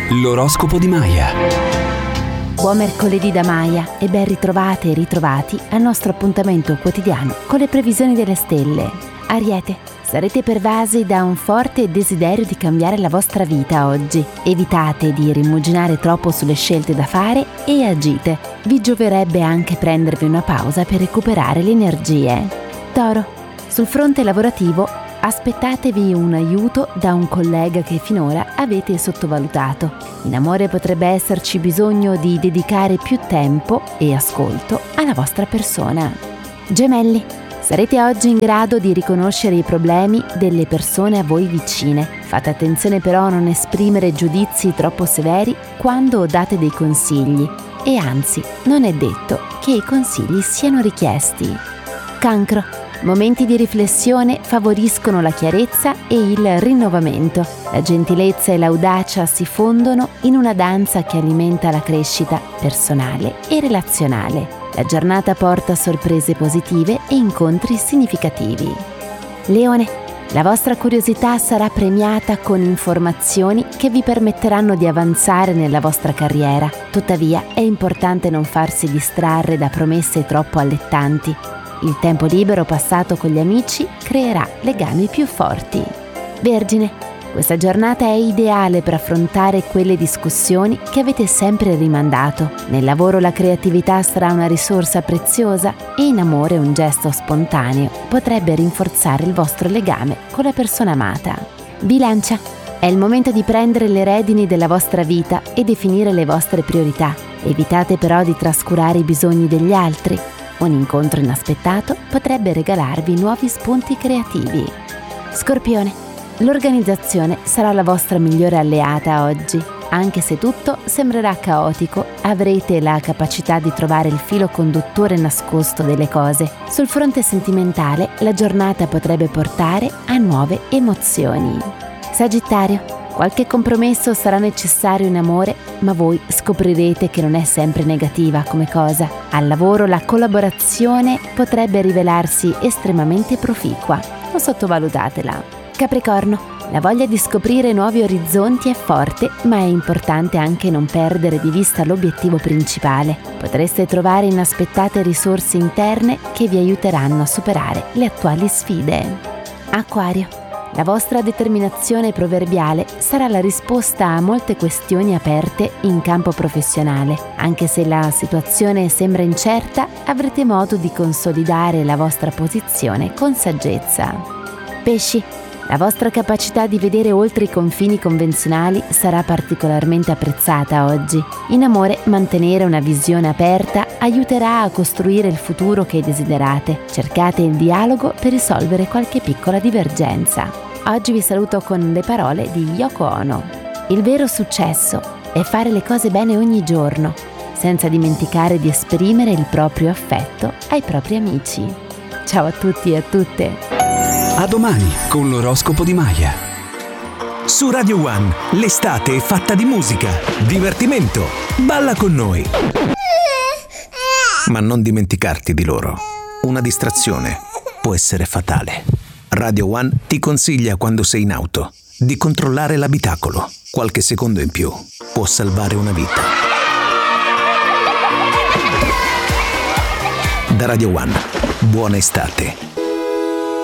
L'oroscopo di Maya. Buon mercoledì da Maya e ben ritrovate e ritrovati al nostro appuntamento quotidiano con le previsioni delle stelle. Ariete, sarete pervasi da un forte desiderio di cambiare la vostra vita oggi. Evitate di rimuginare troppo sulle scelte da fare e agite. Vi gioverebbe anche prendervi una pausa per recuperare le energie. Toro, sul fronte lavorativo aspettatevi un aiuto da un collega che finora avete sottovalutato. In amore potrebbe esserci bisogno di dedicare più tempo e ascolto alla vostra persona. Gemelli, sarete oggi in grado di riconoscere i problemi delle persone a voi vicine. Fate attenzione però a non esprimere giudizi troppo severi quando date dei consigli e anzi, non è detto che i consigli siano richiesti. Cancro, momenti di riflessione favoriscono la chiarezza e il rinnovamento. La gentilezza e l'audacia si fondono in una danza che alimenta la crescita personale e relazionale. La giornata porta sorprese positive e incontri significativi. Leone, la vostra curiosità sarà premiata con informazioni che vi permetteranno di avanzare nella vostra carriera. Tuttavia, è importante non farsi distrarre da promesse troppo allettanti. Il tempo libero passato con gli amici creerà legami più forti. Vergine, questa giornata è ideale per affrontare quelle discussioni che avete sempre rimandato. Nel lavoro la creatività sarà una risorsa preziosa e in amore un gesto spontaneo potrebbe rinforzare il vostro legame con la persona amata. Bilancia, è il momento di prendere le redini della vostra vita e definire le vostre priorità. Evitate però di trascurare i bisogni degli altri. Un incontro inaspettato potrebbe regalarvi nuovi spunti creativi. Scorpione, l'organizzazione sarà la vostra migliore alleata oggi. Anche se tutto sembrerà caotico, avrete la capacità di trovare il filo conduttore nascosto delle cose. Sul fronte sentimentale, la giornata potrebbe portare a nuove emozioni. Sagittario, qualche compromesso sarà necessario in amore, ma voi scoprirete che non è sempre negativa come cosa. Al lavoro la collaborazione potrebbe rivelarsi estremamente proficua. Non sottovalutatela. Capricorno, la voglia di scoprire nuovi orizzonti è forte, ma è importante anche non perdere di vista l'obiettivo principale. Potreste trovare inaspettate risorse interne che vi aiuteranno a superare le attuali sfide. Acquario, la vostra determinazione proverbiale sarà la risposta a molte questioni aperte in campo professionale. Anche se la situazione sembra incerta, avrete modo di consolidare la vostra posizione con saggezza. Pesci, la vostra capacità di vedere oltre i confini convenzionali sarà particolarmente apprezzata oggi. In amore, mantenere una visione aperta aiuterà a costruire il futuro che desiderate. Cercate il dialogo per risolvere qualche piccola divergenza. Oggi vi saluto con le parole di Yoko Ono. Il vero successo è fare le cose bene ogni giorno, senza dimenticare di esprimere il proprio affetto ai propri amici. Ciao a tutti e a tutte! A domani con l'oroscopo di Maya. Su Radio One, l'estate è fatta di musica, divertimento. Balla con noi. Ma non dimenticarti di loro. Una distrazione può essere fatale. Radio One ti consiglia quando sei in auto di controllare l'abitacolo. Qualche secondo in più può salvare una vita. Da Radio One, buona estate.